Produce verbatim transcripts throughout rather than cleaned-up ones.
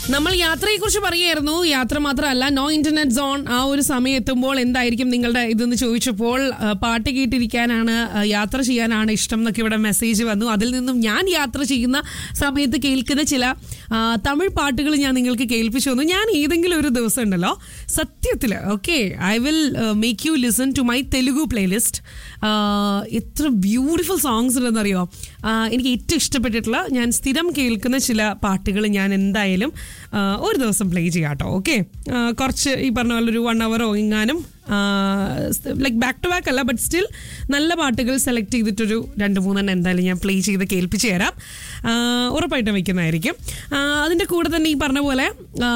നമ്മൾ യാത്രയെക്കുറിച്ച് പറയുമായിരുന്നു. യാത്ര മാത്രമല്ല, നോ ഇന്റർനെറ്റ് സോൺ ആ ഒരു സമയം എത്തുമ്പോൾ എന്തായിരിക്കും നിങ്ങളുടെ ഇതെന്ന് ചോദിച്ചപ്പോൾ പാട്ട് കേട്ടിരിക്കാനാണ്, യാത്ര ചെയ്യാനാണ് ഇഷ്ടം എന്നൊക്കെ ഇവിടെ മെസ്സേജ് വന്നു. അതിൽ നിന്നും ഞാൻ യാത്ര ചെയ്യുന്ന സമയത്ത് കേൾക്കുന്ന ചില തമിഴ് പാട്ടുകൾ ഞാൻ നിങ്ങൾക്ക് കേൾപ്പിച്ചു തന്നു. ഞാൻ ഏതെങ്കിലും ഒരു ദിവസം ഉണ്ടല്ലോ സത്യത്തിൽ okay I will make you listen to my Telugu playlist. എത്ര ബ്യൂട്ടിഫുൾ സോങ്സ് ഉണ്ടെന്നറിയോ. എനിക്ക് ഏറ്റവും ഇഷ്ടപ്പെട്ടിട്ടുള്ള ഞാൻ സ്ഥിരം കേൾക്കുന്ന ചില പാട്ടുകൾ ഞാൻ എന്തായാലും ഒരു ദിവസം പ്ലേ ചെയ്യാം കേട്ടോ. ഓക്കെ, കുറച്ച് ഈ പറഞ്ഞ പോലെ ഒരു വൺ അവറോ എങ്ങാനും ലൈക്ക് ബാക്ക് ടു ബാക്ക് അല്ല, ബട്ട് സ്റ്റിൽ നല്ല പാട്ടുകൾ സെലക്ട് ചെയ്തിട്ടൊരു രണ്ട് മൂന്നെണ്ണം എന്തായാലും ഞാൻ പ്ലേ ചെയ്ത് കേൾപ്പിച്ച് തരാം. ഉറപ്പായിട്ടും വയ്ക്കുന്നതായിരിക്കും. അതിൻ്റെ കൂടെ തന്നെ ഈ പറഞ്ഞ പോലെ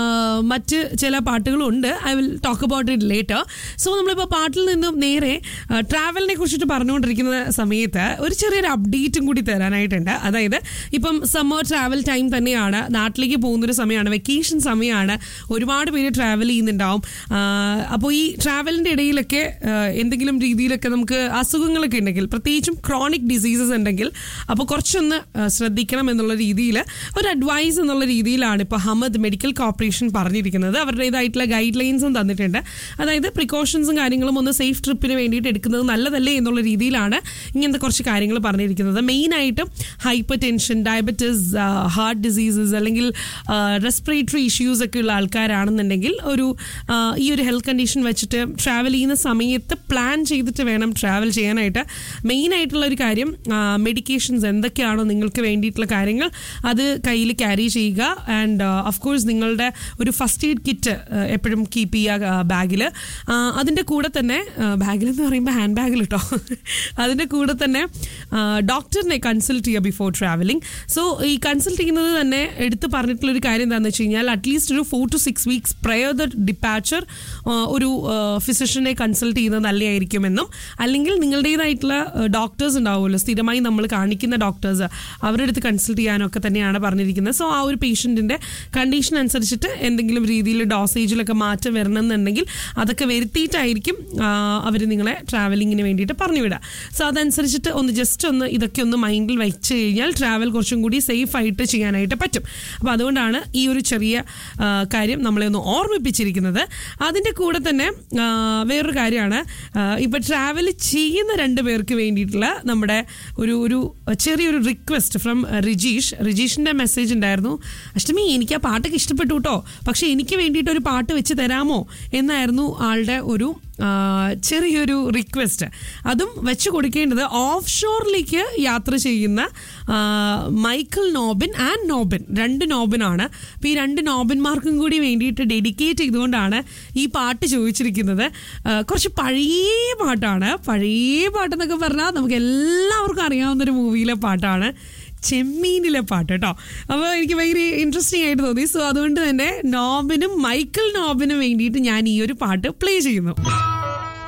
മറ്റ് ചില പാട്ടുകളും ഉണ്ട്. I will talk about it later. So നമ്മളിപ്പോൾ പാട്ടിൽ നിന്നും നേരെ ട്രാവലിനെ കുറിച്ചിട്ട് പറഞ്ഞുകൊണ്ടിരിക്കുന്ന സമയത്ത് ഒരു ചെറിയൊരു അപ്ഡേറ്റും കൂടി തരാനായിട്ടുണ്ട്. അതായത് ഇപ്പം സമ്മർ ട്രാവൽ ടൈം തന്നെയാണ്, നാട്ടിലേക്ക് പോകുന്നൊരു സമയമാണ്, വെക്കേഷൻ സമയമാണ്, ഒരുപാട് പേര് ട്രാവൽ ചെയ്യുന്നുണ്ടാവും. അപ്പോൾ ഈ ട്രാവൽ ഇടയിലൊക്കെ എന്തെങ്കിലും രീതിയിലൊക്കെ നമുക്ക് അസുഖങ്ങളൊക്കെ ഉണ്ടെങ്കിൽ, പ്രത്യേകിച്ചും ക്രോണിക് ഡിസീസസ് ഉണ്ടെങ്കിൽ, അപ്പോൾ കുറച്ചൊന്ന് ശ്രദ്ധിക്കണം എന്നുള്ള രീതിയിൽ ഒരു അഡ്വൈസ് എന്നുള്ള രീതിയിലാണ് ഇപ്പോൾ ഹമദ് മെഡിക്കൽ കോർപ്പറേഷൻ പറഞ്ഞിരിക്കുന്നത്. അവരുടേതായിട്ടുള്ള ഗൈഡ് ലൈൻസും തന്നിട്ടുണ്ട്. അതായത് പ്രിക്കോഷൻസും കാര്യങ്ങളും ഒന്ന് സേഫ് ട്രിപ്പിന് വേണ്ടിയിട്ട് എടുക്കുന്നത് നല്ലതല്ലേ എന്നുള്ള രീതിയിലാണ് ഇങ്ങനത്തെ കുറച്ച് കാര്യങ്ങൾ പറഞ്ഞിരിക്കുന്നത്. മെയിനായിട്ടും hyper tension, diabetes, heart diseases അല്ലെങ്കിൽ റെസ്പിറേറ്ററി ഇഷ്യൂസ് ഒക്കെ ഉള്ള ആൾക്കാരാണെന്നുണ്ടെങ്കിൽ ഒരു ഈ ഒരു ഹെൽത്ത് കണ്ടീഷൻ വെച്ചിട്ട് ട്രാവൽ ചെയ്യുന്ന സമയത്ത് പ്ലാൻ ചെയ്തിട്ട് വേണം ട്രാവൽ ചെയ്യാനായിട്ട്. മെയിനായിട്ടുള്ള ഒരു കാര്യം മെഡിക്കേഷൻസ് എന്തൊക്കെയാണോ നിങ്ങൾക്ക് വേണ്ടിയിട്ടുള്ള കാര്യങ്ങൾ അത് കയ്യിൽ ക്യാരി ചെയ്യുക. ആൻഡ് ഓഫ് കോഴ്സ് നിങ്ങളുടെ ഒരു ഫസ്റ്റ് എയ്ഡ് കിറ്റ് എപ്പോഴും കീപ്പ് ചെയ്യുക ബാഗിൽ. അതിൻ്റെ കൂടെ തന്നെ ബാഗിലെന്ന് പറയുമ്പോൾ ഹാൻഡ് ബാഗിൽ കേട്ടോ, അതിൻ്റെ കൂടെ തന്നെ ഡോക്ടറിനെ കൺസൾട്ട് ചെയ്യുക ബിഫോർ ട്രാവലിംഗ്. സോ ഈ കൺസൾട്ട് ചെയ്യുന്നത് തന്നെ എടുത്ത് പറഞ്ഞിട്ടുള്ളൊരു കാര്യം എന്താണെന്ന് വെച്ച് കഴിഞ്ഞാൽ അറ്റ്ലീസ്റ്റ് ഒരു four to six weeks prayer the departure ഒരു ഫിസിഷ്യനെ കൺസൾട്ട് ചെയ്യുന്നത് നല്ലതായിരിക്കുമെന്നും, അല്ലെങ്കിൽ നിങ്ങളുടേതായിട്ടുള്ള ഡോക്ടേഴ്സ് ഉണ്ടാവുമല്ലോ സ്ഥിരമായി നമ്മൾ കാണിക്കുന്ന ഡോക്ടേഴ്സ്, അവരുടെ അടുത്ത് കൺസൾട്ട് ചെയ്യാനൊക്കെ തന്നെയാണ് പറഞ്ഞിരിക്കുന്നത്. സോ ആ ഒരു പേഷ്യൻറ്റിൻ്റെ കണ്ടീഷൻ അനുസരിച്ചിട്ട് എന്തെങ്കിലും രീതിയിൽ ഡോസേജിലൊക്കെ മാറ്റം വരണമെന്നുണ്ടെങ്കിൽ അതൊക്കെ വരുത്തിയിട്ടായിരിക്കും അവർ നിങ്ങളെ ട്രാവലിങ്ങിന് വേണ്ടിയിട്ട് പറഞ്ഞു വിടുക. സോ അതനുസരിച്ചിട്ട് ഒന്ന് ജസ്റ്റ് ഒന്ന് ഇതൊക്കെ ഒന്ന് മൈൻഡിൽ വെച്ച് കഴിഞ്ഞാൽ ട്രാവൽ കുറച്ചും കൂടി സേഫ് ആയിട്ട് ചെയ്യാനായിട്ട് പറ്റും. അപ്പോൾ അതുകൊണ്ടാണ് ഈ ഒരു ചെറിയ കാര്യം നമ്മളെ ഒന്ന് ഓർമ്മിപ്പിച്ചിരിക്കുന്നത്. അതിൻ്റെ കൂടെ തന്നെ വേറൊരു കാര്യമാണ്, ഇപ്പം ട്രാവൽ ചെയ്യുന്ന രണ്ട് പേർക്ക് വേണ്ടിയിട്ടുള്ള നമ്മുടെ ഒരു ഒരു ചെറിയൊരു റിക്വസ്റ്റ് ഫ്രം റിജീഷ്. റിജീഷിൻ്റെ മെസ്സേജ് ഉണ്ടായിരുന്നു, അഷ്ടമി എനിക്ക് ആ പാട്ടൊക്കെ ഇഷ്ടപ്പെട്ടു കേട്ടോ, പക്ഷെ എനിക്ക് വേണ്ടിയിട്ട് ഒരു പാട്ട് വെച്ച് തരാമോ എന്നായിരുന്നു ആളുടെ ഒരു ചെറിയൊരു റിക്വസ്റ്റ്. അതും വെച്ച് കൊടുക്കേണ്ടത് ഓഫ് ഷോറിലേക്ക് യാത്ര ചെയ്യുന്ന മൈക്കിൾ നോബിൻ ആൻഡ് നോബിൻ, രണ്ട് നോബിനാണ്. അപ്പോൾ ഈ രണ്ട് നോബിന്മാർക്കും കൂടി വേണ്ടിയിട്ട് ഡെഡിക്കേറ്റ് ചെയ്തുകൊണ്ടാണ് ഈ പാട്ട് ചോദിച്ചിരിക്കുന്നത്. കുറച്ച് പഴയ പാട്ടാണ്. പഴയ പാട്ടെന്നൊക്കെ പറഞ്ഞാൽ നമുക്ക് എല്ലാവർക്കും അറിയാവുന്നൊരു മൂവിയിലെ പാട്ടാണ്, ചെമ്മീനിലെ പാട്ട് കേട്ടോ. അപ്പോൾ എനിക്ക് ഭയങ്കര ഇൻട്രസ്റ്റിംഗ് ആയിട്ട് തോന്നി. സോ അതുകൊണ്ട് തന്നെ നോബിനും മൈക്കിൾ നോബിനും വേണ്ടിയിട്ട് ഞാൻ ഈ ഒരു പാട്ട് പ്ലേ ചെയ്യുന്നു.